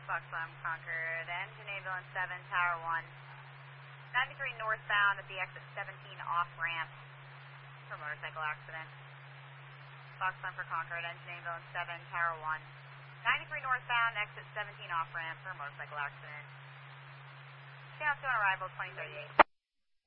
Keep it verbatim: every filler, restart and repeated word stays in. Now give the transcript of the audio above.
Foxtrot Concord, engine ambulance seven, tower one. ninety-three northbound at the exit seventeen off ramp for motorcycle accident. Foxtrot for Concord, engine ambulance seven, tower one. ninety-three northbound, exit seventeen off ramp for motorcycle accident. Channel two on arrival, twenty thirty-eight.